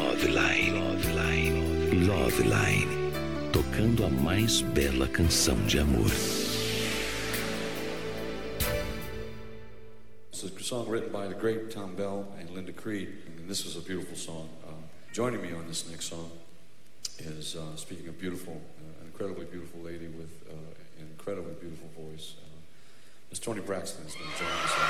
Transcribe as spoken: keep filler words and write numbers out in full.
Love Line. Love Line. Love Line. Tocando a mais bela canção de amor. It's a song written by the great Tom Bell and Linda Creed, and this is a beautiful song. Uh, joining me on this next song is, uh, speaking of beautiful, uh, an incredibly beautiful lady with uh, an incredibly beautiful voice. Uh, Miss Toni Braxton is going to join us.